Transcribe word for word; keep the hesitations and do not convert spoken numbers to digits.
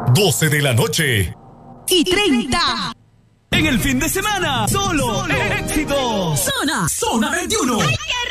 doce de la noche. Y treinta. En el fin de semana, solo, solo éxitos. Zona, Zona veintiuno. ¡Ay, qué